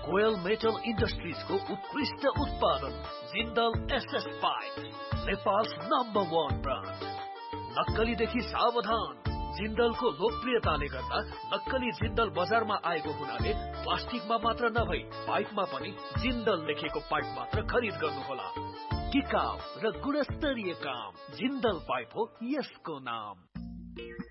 कोयल metal industries को उत्कृष्ट उत्पादन Jindal SS pipe, Nepal number 1 brand. नक्कलीदेखि सावधान। जिन्दलको लोकप्रियताले गर्दा नक्कली जिन्दल बजारमा आएको हुनाले प्लास्टिकमा मात्र नभई पाइपमा पनि जिन्दल लेखेको पाइप मात्र खरिद गर्नुहोला। टिकाउ र गुणस्तरीय काम जिन्दल पाइप हो यसको नाम।